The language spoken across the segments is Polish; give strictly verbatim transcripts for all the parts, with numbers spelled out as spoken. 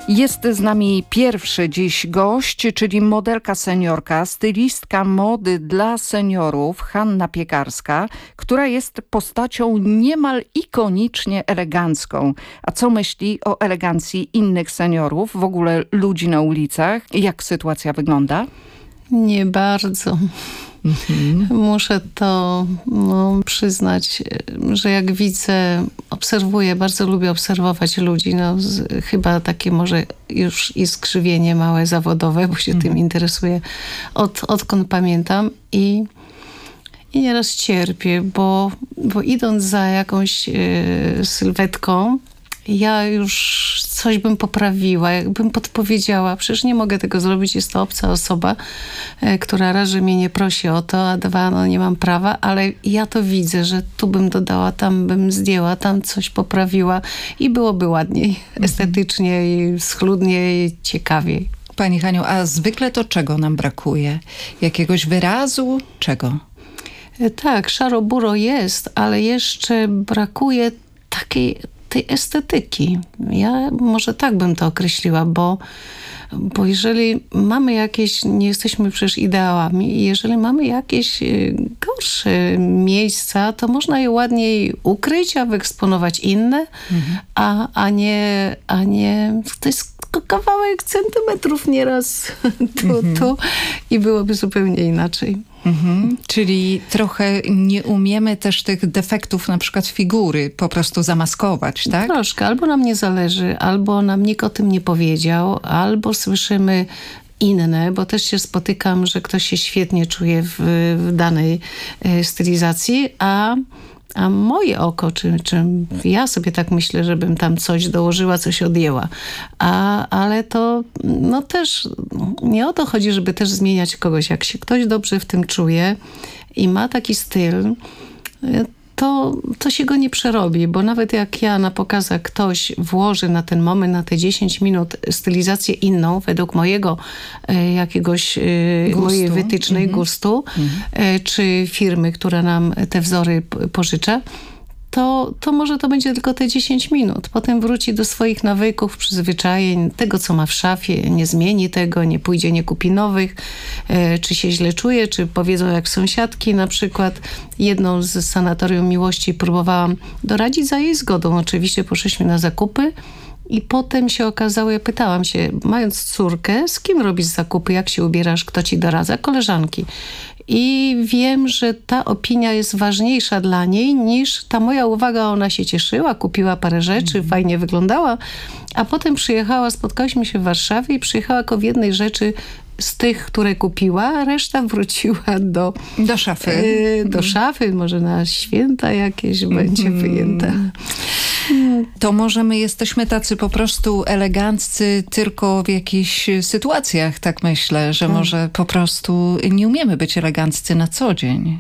Jest z nami pierwszy dziś gość, czyli modelka seniorka, stylistka mody dla seniorów Hanna Piekarska, która jest postacią niemal ikonicznie elegancką. A co myśli o elegancji innych seniorów, w ogóle ludzi na ulicach? Jak sytuacja wygląda? Nie bardzo. Mhm. Muszę to no, przyznać, że jak widzę, obserwuję, bardzo lubię obserwować ludzi. No, z, chyba takie może już i skrzywienie małe zawodowe, bo się mhm. tym interesuję od, odkąd pamiętam. I, i nieraz cierpię, bo, bo idąc za jakąś yy, sylwetką, ja już coś bym poprawiła, jakbym podpowiedziała. Przecież nie mogę tego zrobić, jest to obca osoba, e, która raz, że mnie nie prosi o to, a dwa, no nie mam prawa, ale ja to widzę, że tu bym dodała, tam bym zdjęła, tam coś poprawiła i byłoby ładniej, mhm. estetycznie, i schludniej, ciekawiej. Pani Haniu, a zwykle to czego nam brakuje? Jakiegoś wyrazu? Czego? E, tak, szaro-buro jest, ale jeszcze brakuje takiej tej estetyki. Ja może tak bym to określiła, bo, bo jeżeli mamy jakieś, nie jesteśmy przecież ideałami, i jeżeli mamy jakieś gorsze miejsca, to można je ładniej ukryć, a wyeksponować inne, mhm. a, a, nie, a nie, to jest kawałek centymetrów nieraz tu, mhm. tu i byłoby zupełnie inaczej. Mhm. Czyli trochę nie umiemy też tych defektów na przykład figury po prostu zamaskować, tak? Troszkę. Albo nam nie zależy, albo nam nikt o tym nie powiedział, albo słyszymy inne, bo też się spotykam, że ktoś się świetnie czuje w, w danej e, stylizacji, a A moje oko, czy, czy ja sobie tak myślę, żebym tam coś dołożyła, coś odjęła. A, ale to no też nie o to chodzi, żeby też zmieniać kogoś. Jak się ktoś dobrze w tym czuje i ma taki styl, to, to się go nie przerobi, bo nawet jak ja na pokazach ktoś włoży na ten moment, na te dziesięć minut stylizację inną, według mojego e, jakiegoś, e, mojej wytycznej mm-hmm. gustu, mm-hmm. e, czy firmy, która nam te wzory p- pożycza, to, to może to będzie tylko te dziesięć minut. Potem wróci do swoich nawyków, przyzwyczajeń, tego, co ma w szafie, nie zmieni tego, nie pójdzie, nie kupi nowych, e, czy się źle czuje, czy powiedzą jak sąsiadki. Na przykład jedną z Sanatorium Miłości próbowałam doradzić za jej zgodą. Oczywiście poszliśmy na zakupy i potem się okazało, ja pytałam się, mając córkę, z kim robisz zakupy, jak się ubierasz, kto ci doradza? Koleżanki. I wiem, że ta opinia jest ważniejsza dla niej niż ta moja uwaga. Ona się cieszyła, kupiła parę rzeczy, mm. fajnie wyglądała, a potem przyjechała, spotkałyśmy się w Warszawie i przyjechała jako w jednej rzeczy z tych, które kupiła, a reszta wróciła do... Do szafy. Yy, do szafy, może na święta jakieś mm. będzie wyjęta. To może my jesteśmy tacy po prostu eleganccy tylko w jakichś sytuacjach, tak myślę, że hmm. może po prostu nie umiemy być eleganccy na co dzień.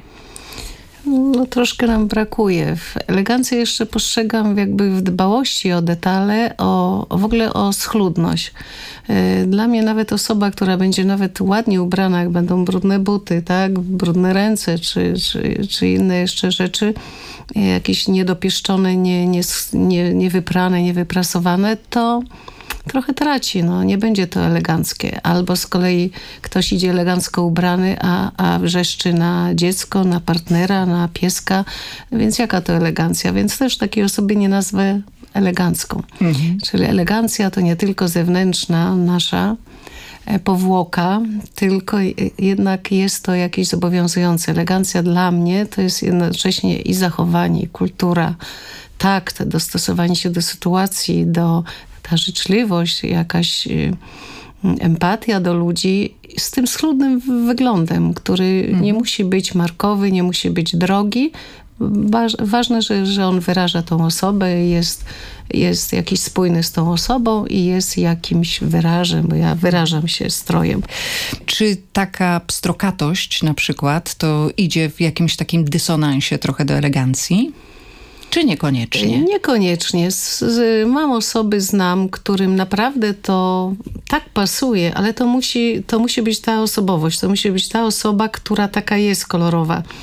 No troszkę nam brakuje. W elegancji jeszcze postrzegam jakby w dbałości o detale, o, o w ogóle o schludność. Dla mnie nawet osoba, która będzie nawet ładnie ubrana, jak będą brudne buty, tak, brudne ręce, czy, czy, czy inne jeszcze rzeczy, jakieś niedopieszczone, nie, nie, nie, niewyprane, niewyprasowane, to trochę traci, no nie będzie to eleganckie. Albo z kolei ktoś idzie elegancko ubrany, a, a wrzeszczy na dziecko, na partnera, na pieska, więc jaka to elegancja? Więc też takiej osoby nie nazwę elegancką. Mhm. Czyli elegancja to nie tylko zewnętrzna nasza powłoka, tylko jednak jest to jakieś zobowiązujące. Elegancja dla mnie to jest jednocześnie i zachowanie, i kultura, takt, dostosowanie się do sytuacji, do ta życzliwość, jakaś empatia do ludzi z tym schludnym wyglądem, który mhm. nie musi być markowy, nie musi być drogi. Waż, ważne, że, że on wyraża tą osobę, jest, jest jakiś spójny z tą osobą i jest jakimś wyrażem, bo ja wyrażam się strojem. Czy taka pstrokatość na przykład to idzie w jakimś takim dysonansie trochę do elegancji? Czy niekoniecznie? Niekoniecznie. Z, z, mam osoby, znam, którym naprawdę to tak pasuje, ale to musi, to musi być ta osobowość, to musi być ta osoba, która taka jest kolorowa.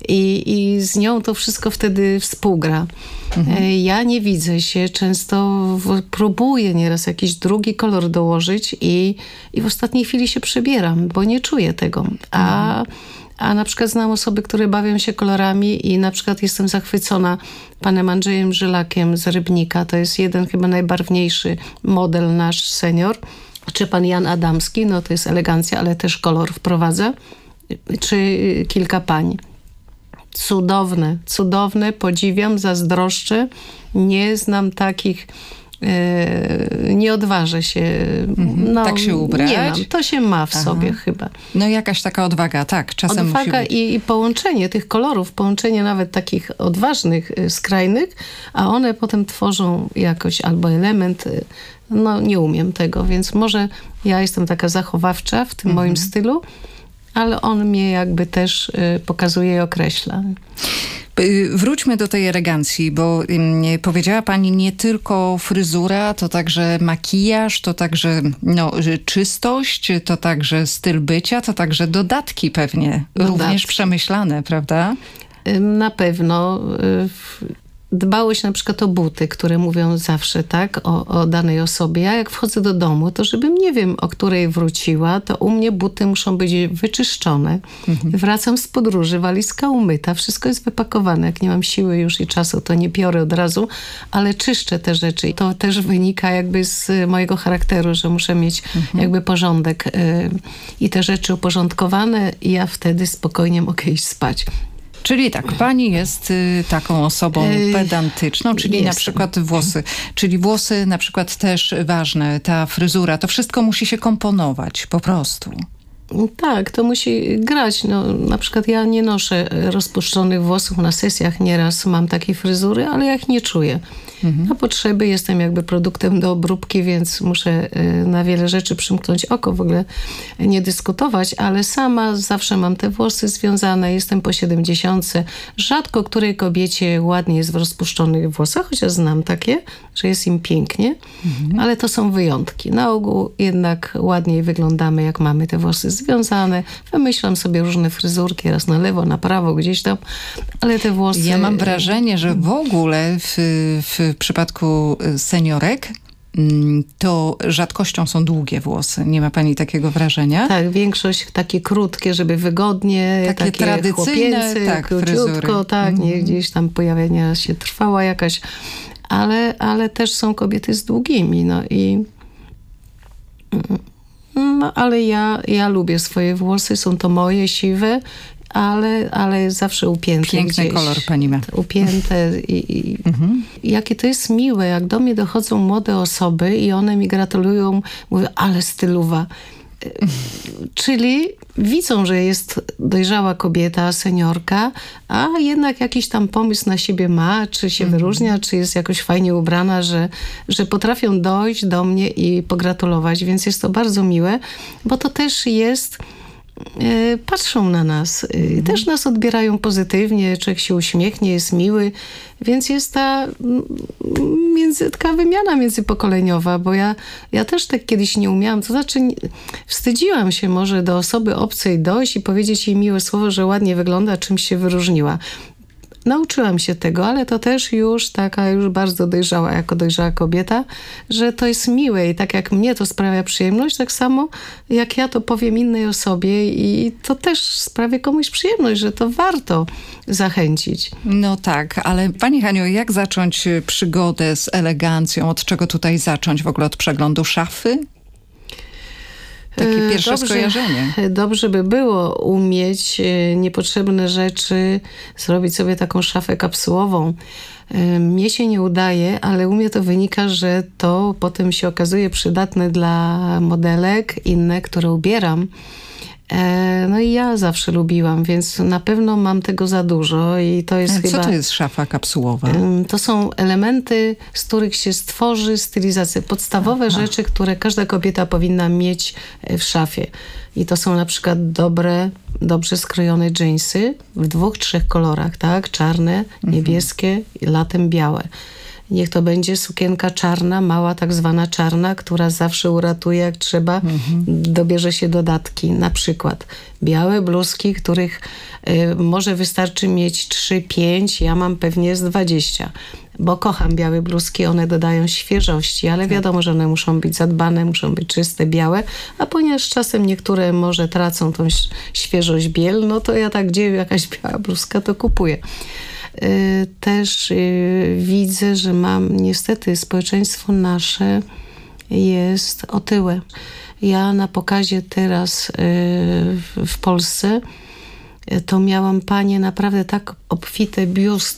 i, i z nią to wszystko wtedy współgra. Mhm. Ja nie widzę się, często w, próbuję nieraz jakiś drugi kolor dołożyć i, i w ostatniej chwili się przebieram, bo nie czuję tego. A, mhm. a na przykład znam osoby, które bawią się kolorami i na przykład jestem zachwycona panem Andrzejem Żylakiem z Rybnika. To jest jeden chyba najbarwniejszy model nasz senior. Czy pan Jan Adamski, no to jest elegancja, ale też kolor wprowadza. Czy kilka pań. Cudowne, cudowne, podziwiam, zazdroszczę. Nie znam takich, e, nie odważę się. No, tak się ubrać? Nie mam, to się ma w Aha. sobie chyba. No jakaś taka odwaga, tak, czasem Odwaga musi być. i, i połączenie tych kolorów, połączenie nawet takich odważnych, skrajnych, a one potem tworzą jakoś albo element, no nie umiem tego, więc może ja jestem taka zachowawcza w tym mhm. moim stylu, ale on mnie jakby też y, pokazuje i określa. Wróćmy do tej elegancji, bo y, powiedziała pani nie tylko fryzura, to także makijaż, to także no, czystość, to także styl bycia, to także dodatki pewnie, Dodatki. również przemyślane, prawda? Y, na pewno y, dbałość na przykład o buty, które mówią zawsze tak o, o danej osobie. Ja jak wchodzę do domu, to żebym nie wiem, o której wróciła, to u mnie buty muszą być wyczyszczone. Mhm. Wracam z podróży, walizka umyta, wszystko jest wypakowane. Jak nie mam siły już i czasu, to nie piorę od razu, ale czyszczę te rzeczy. I to też wynika jakby z mojego charakteru, że muszę mieć mhm. jakby porządek y, i te rzeczy uporządkowane i ja wtedy spokojnie mogę iść spać. Czyli tak, pani jest y, taką osobą pedantyczną, czyli Jestem. na przykład włosy. Czyli włosy na przykład też ważne, ta fryzura, to wszystko musi się komponować po prostu. Tak, to musi grać. No, na przykład ja nie noszę rozpuszczonych włosów na sesjach, nieraz mam takie fryzury, ale ja ich nie czuję. Mhm. Na potrzeby jestem jakby produktem do obróbki, więc muszę na wiele rzeczy przymknąć oko, w ogóle nie dyskutować, ale sama zawsze mam te włosy związane, jestem po siedemdziesiątce. Rzadko której kobiecie ładnie jest w rozpuszczonych włosach, chociaż znam takie, że jest im pięknie, mhm. ale to są wyjątki. Na ogół jednak ładniej wyglądamy, jak mamy te włosy związane. Wymyślam sobie różne fryzurki, raz na lewo, na prawo, gdzieś tam, ale te włosy... Ja mam wrażenie, że w ogóle w, w przypadku seniorek to rzadkością są długie włosy. Nie ma pani takiego wrażenia? Tak, większość takie krótkie, żeby wygodnie, takie, takie tradycyjne, tak, króciutko, tak, nie, gdzieś tam pojawia nieraz się trwała jakaś, ale, ale też są kobiety z długimi, no i no, ale ja, ja lubię swoje włosy, są to moje, siwe, ale, ale zawsze upięte. Piękny gdzieś. kolor pani ma. Upięte i, i mhm. jakie to jest miłe, jak do mnie dochodzą młode osoby i one mi gratulują, mówią, ale stylowa. Czyli widzą, że jest dojrzała kobieta, seniorka, a jednak jakiś tam pomysł na siebie ma, czy się mm. wyróżnia, czy jest jakoś fajnie ubrana, że, że potrafią dojść do mnie i pogratulować, więc jest to bardzo miłe, bo to też jest... patrzą na nas, mhm. też nas odbierają pozytywnie, człowiek się uśmiechnie, jest miły, więc jest ta między, taka wymiana międzypokoleniowa, bo ja, ja też tak kiedyś nie umiałam, to znaczy wstydziłam się może do osoby obcej dojść i powiedzieć jej miłe słowo, że ładnie wygląda, czymś się wyróżniła. Nauczyłam się tego, ale to też już taka już bardzo dojrzała, jako dojrzała kobieta, że to jest miłe i tak jak mnie to sprawia przyjemność, tak samo jak ja to powiem innej osobie i to też sprawia komuś przyjemność, że to warto zachęcić. No tak, ale pani Haniu, jak zacząć przygodę z elegancją? Od czego tutaj zacząć? W ogóle od przeglądu szafy? Takie pierwsze dobrze, skojarzenie. Dobrze by było umieć niepotrzebne rzeczy, zrobić sobie taką szafę kapsułową. Mnie się nie udaje, ale u mnie to wynika, że to potem się okazuje przydatne dla modelek, inne, które ubieram. No i ja zawsze lubiłam, więc na pewno mam tego za dużo i to jest Co chyba... to jest szafa kapsułowa? To są elementy, z których się stworzy stylizację. Podstawowe Aha. rzeczy, które każda kobieta powinna mieć w szafie. I to są na przykład dobre, dobrze skrojone dżinsy w dwóch, trzech kolorach, tak? Czarne, niebieskie i latem białe. Niech to będzie sukienka czarna, mała tak zwana czarna, która zawsze uratuje, jak trzeba, mhm. dobierze się dodatki. Na przykład białe bluzki, których y, może wystarczy mieć trzy pięć, ja mam pewnie z dwadzieścia. Bo kocham białe bluzki, one dodają świeżości, ale wiadomo, że one muszą być zadbane, muszą być czyste, białe, a ponieważ czasem niektóre może tracą tą świeżość biel, no to ja tak, gdzie jakaś biała bluzka, to kupuję. Też widzę, że mam niestety społeczeństwo nasze jest otyłe. Ja na pokazie teraz w Polsce to miałam panie naprawdę tak obfite biusty,